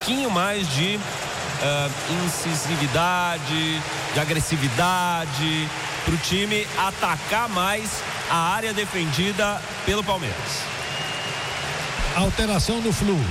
pouquinho mais de incisividade, de agressividade, para o time atacar mais a área defendida pelo Palmeiras. Alteração no Flu.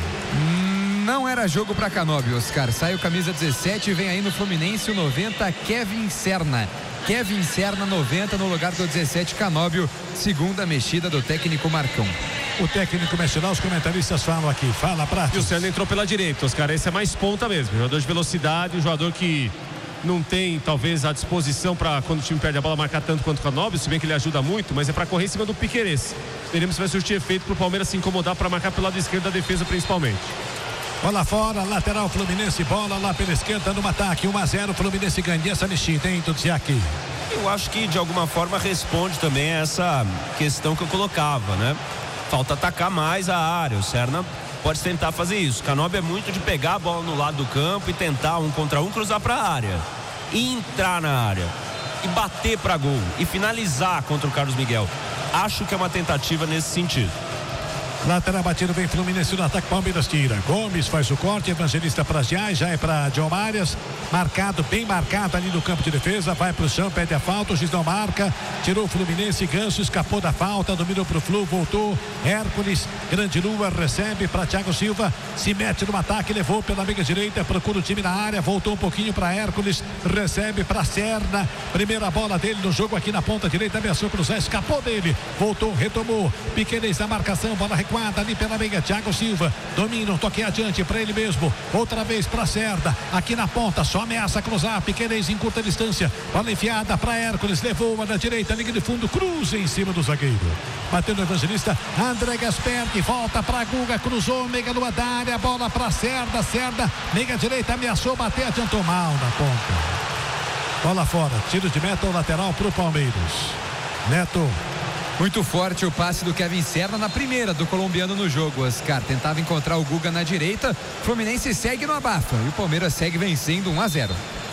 Não era jogo para Canóbio, Oscar. Sai o camisa 17 e vem aí no Fluminense o 90, Kevin Serna. Kevin Serna, 90, no lugar do 17, Canóbio. Segunda mexida do técnico Marcão. O técnico mexe lá, os comentaristas falam aqui. Fala, Prato. E o Serna entrou pela direita, Oscar. Esse é mais ponta mesmo. Jogador de velocidade, um jogador que não tem, talvez, a disposição para, quando o time perde a bola, marcar tanto quanto o Canóbio, se bem que ele ajuda muito, mas é para correr em cima do Piquerez. Veremos se vai surtir efeito para o Palmeiras se incomodar para marcar pelo lado esquerdo da defesa, principalmente. Bola fora, lateral Fluminense, bola lá pela esquerda no ataque, 1-0, Fluminense ganha essa mexida, hein, Tudziaki? Eu acho que de alguma forma responde também a essa questão que eu colocava, né? Falta atacar mais a área, o Serna pode tentar fazer isso. Canóbio é muito de pegar a bola no lado do campo e tentar 1 contra 1, cruzar para a área e entrar na área e bater para gol e finalizar contra o Carlos Miguel. Acho que é uma tentativa nesse sentido. Lateral batido, vem Fluminense no ataque, Palmeiras tira. Gomes faz o corte, Evangelista para Giai, já é para John Arias. Marcado, bem marcado ali no campo de defesa. Vai pro chão, pede a falta, o juiz não marca. Tirou o Fluminense, Ganso escapou da falta, dominou pro Flu, voltou. Hércules, Grande Lua, recebe para Thiago Silva. Se mete no ataque, levou pela meia direita, procura o time na área, voltou um pouquinho para Hércules, recebe para Serna. Primeira bola dele no jogo aqui na ponta direita, ameaçou cruzar, escapou dele. Voltou, retomou. Piquerez na marcação, bola recuada ali pela meia, Thiago Silva domina, um toque adiante para ele mesmo, outra vez para Serda, aqui na ponta, só ameaça cruzar, Piquerez em curta distância, bola enfiada para Hércules, levou uma na direita, liga de fundo, cruza em cima do zagueiro, batendo o Evangelista, André Gasperti, volta para Guga, cruzou, mega lua da área, bola para Serda, mega direita, ameaçou, bater, adiantou mal na ponta, bola fora, tiro de meta, o lateral pro Palmeiras. Neto. Muito forte o passe do Kevin Serna na primeira do colombiano no jogo, Oscar. Tentava encontrar o Guga na direita. Fluminense segue no abafa e o Palmeiras segue vencendo 1-0.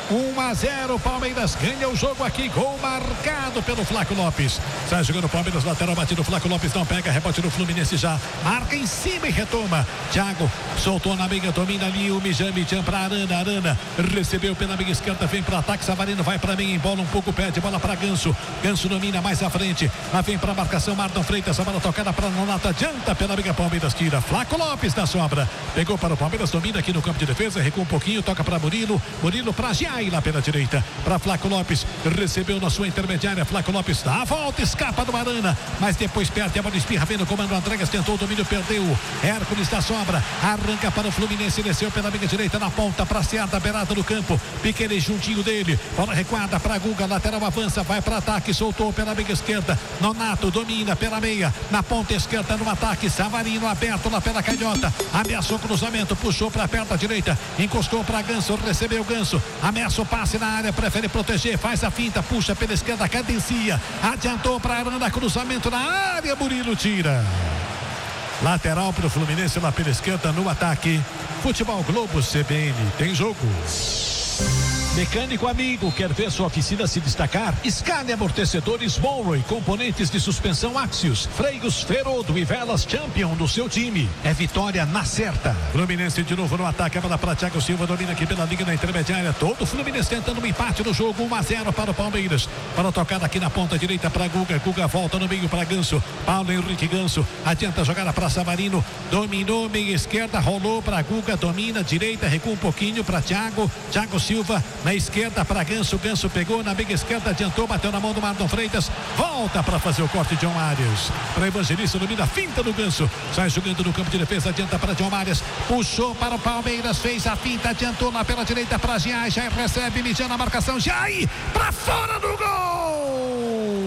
1-0, Palmeiras ganha o jogo aqui, gol marcado pelo Flaco Lopes. Sai jogando o Palmeiras, lateral batido, Flaco Lopes não pega, rebote no Fluminense já, marca em cima e retoma. Thiago soltou na meia, domina ali o Mijan para Arana, recebeu pela meia esquerda, vem para ataque, Savarino vai para mim, bola um pouco, pede, bola para Ganso domina mais à frente, lá vem para a marcação, Marlon Freitas, a bola tocada para Nonato, adianta pela meia, Palmeiras tira, Flaco Lopes na sobra, pegou para o Palmeiras, domina aqui no campo de defesa, recua um pouquinho, toca para Murilo para Giai lá pela direita, para Flaco Lopes, recebeu na sua intermediária, Flaco Lopes dá a volta, escapa do Arana, mas depois perde a bola, espirra, vem no comando, Andregas tentou o domínio, perdeu, Hércules da sobra, arranca para o Fluminense, desceu pela meia direita na ponta, para Serda, beirada do campo, Piquerez juntinho dele, bola recuada para Guga, lateral avança, vai para ataque, soltou pela meia esquerda, Nonato domina pela meia, na ponta esquerda no ataque, Savarino aberto lá pela canhota, ameaçou cruzamento, puxou para perto da direita, encostou para Ganso, recebeu Ganso, ameaça o passe na área, prefere proteger, faz a finta, puxa pela esquerda, cadencia, adiantou para Arana, cruzamento na área, Murilo tira. Lateral para o Fluminense lá pela esquerda no ataque. Futebol Globo CBN, tem jogo. Mecânico amigo, quer ver sua oficina se destacar? Scania Amortecedores Monroe, componentes de suspensão Axios, freios Ferodo e velas Champion do seu time. É vitória na certa. Fluminense de novo no ataque, a bola para Thiago Silva, domina aqui pela liga na intermediária. Todo o Fluminense tentando um empate no jogo, 1-0 para o Palmeiras. Para tocar aqui na ponta direita para Guga. Guga volta no meio para Ganso. Paulo Henrique Ganso adianta a jogada para Savarino. Dominou meia esquerda, rolou para Guga, domina direita, recua um pouquinho para Thiago Silva. Na esquerda para Ganso, Ganso pegou na meia esquerda, adiantou, bateu na mão do Marlon Freitas, volta para fazer o corte de John Arias, para Evangelista, domina a finta do Ganso, sai jogando no campo de defesa, adianta para John Arias, puxou para o Palmeiras, fez a finta, adiantou lá pela direita para Giai, já recebe, Mijan na marcação, Giai, para fora do gol!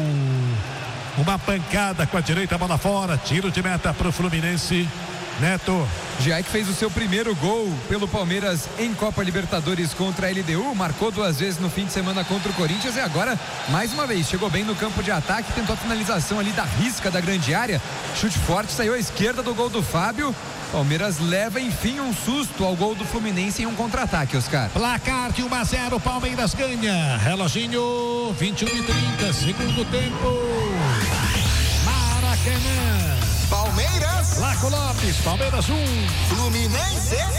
Uma pancada com a direita, bola fora, tiro de meta para o Fluminense. Neto. Giai que fez o seu primeiro gol pelo Palmeiras em Copa Libertadores contra a LDU, marcou 2 vezes no fim de semana contra o Corinthians e agora, mais uma vez, chegou bem no campo de ataque, tentou a finalização ali da risca da grande área, chute forte, saiu à esquerda do gol do Fábio. Palmeiras leva, enfim, um susto ao gol do Fluminense em um contra-ataque, Oscar. Placar de 1-0, Palmeiras ganha. Reloginho, 21:30, segundo tempo. Maracanã. Palmeiras. Flaco Lopes, Palmeiras 1. Fluminense